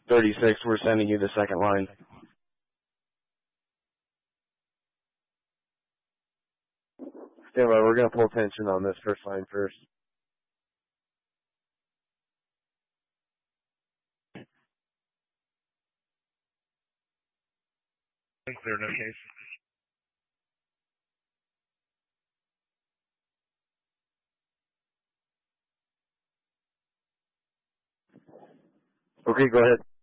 36, we're sending you the second line. Stand by, we're going to pull tension on this first line first. Clear, no case. Okay, go ahead.